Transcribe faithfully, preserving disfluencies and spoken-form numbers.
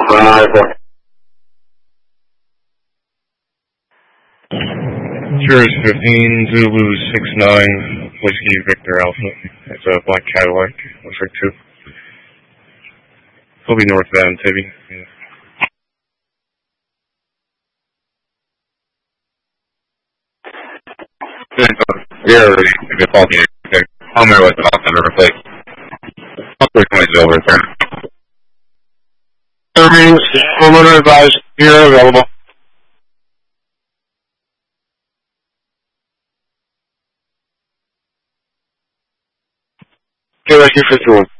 five four. Cheers fifteen, Zulu six nine, Whiskey Victor Alpha. It's a black Cadillac, looks like two. It'll be northbound, Tibby. Yeah, ready to get faulty. I'm there with the Austin River Plate. Three twenty over there. Irving, homeowner advised, here available. Okay, thank you for fifty-one.